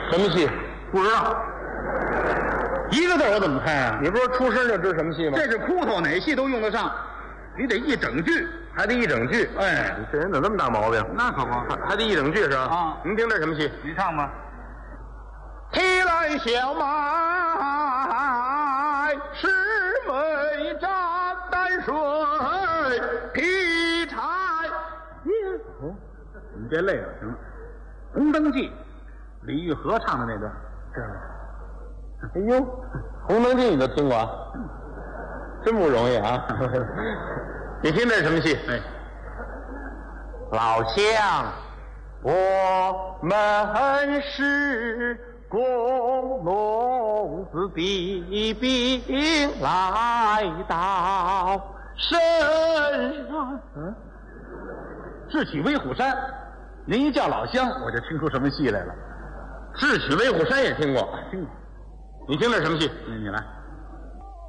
什么戏？ 不知道，一个字我怎么猜啊？ 你不是出声就知什么戏吗？ 这是窟头，哪戏都用得上，你得一整句， 还得一整句。 哎， 你这人怎么这么大毛病？ 那可不， 还得一整句是吧？ 啊您听这什么戏？ 你唱吧。 提来小麦是美蘸淡水，劈柴。 你别累了，行了。《红灯记》，李玉和唱的那段， 哎呦，《红灯记》你都听过啊？真不容易啊！你听这什么戏？ 哎， 老乡，我们是工农子弟兵来到深山。 智取威虎山，您一叫老乡，我就听出什么戏来了。 智取威虎山也听过， 听过， 你听这什么戏？ 你来。